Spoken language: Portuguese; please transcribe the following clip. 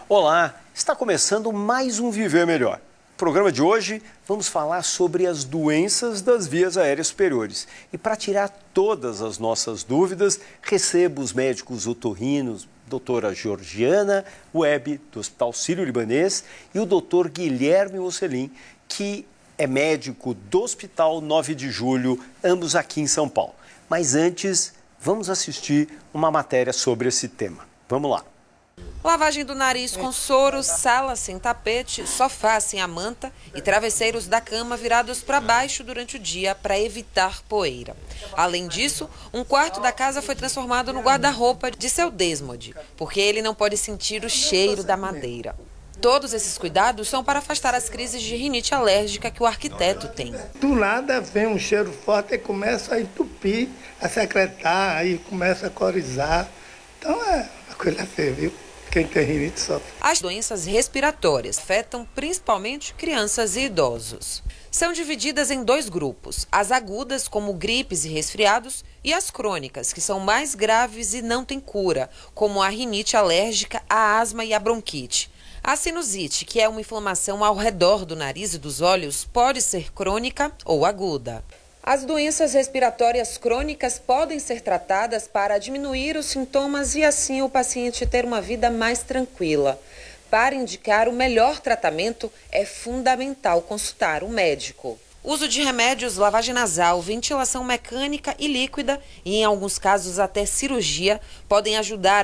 Olá, está começando mais um Viver Melhor. No programa de hoje, vamos falar sobre as doenças das vias aéreas superiores. E para tirar todas as nossas dúvidas, recebo os médicos otorrinos, doutora Georgiana Webb, do Hospital Sírio-Libanês, e o doutor Guilherme Mocelin, que é médico do Hospital 9 de Julho, ambos aqui em São Paulo. Mas antes, vamos assistir uma matéria sobre esse tema. Vamos lá. Lavagem do nariz com soro, sala sem tapete, sofá sem a manta e travesseiros da cama virados para baixo durante o dia para evitar poeira. Além disso, um quarto da casa foi transformado no guarda-roupa de seu Desmond, porque ele não pode sentir o cheiro da madeira. Todos esses cuidados são para afastar as crises de rinite alérgica que o arquiteto tem. Do nada vem um cheiro forte e começa a entupir, a secretar, aí começa a corizar. Então é uma coisa feia, viu? Quem tem rinite sofre. As doenças respiratórias afetam principalmente crianças e idosos. São divididas em dois grupos, as agudas, como gripes e resfriados, e as crônicas, que são mais graves e não têm cura, como a rinite alérgica, a asma e a bronquite. A sinusite, que é uma inflamação ao redor do nariz e dos olhos, pode ser crônica ou aguda. As doenças respiratórias crônicas podem ser tratadas para diminuir os sintomas e assim o paciente ter uma vida mais tranquila. Para indicar o melhor tratamento, é fundamental consultar o médico. Uso de remédios, lavagem nasal, ventilação mecânica e líquida e, em alguns casos, até cirurgia, podem ajudar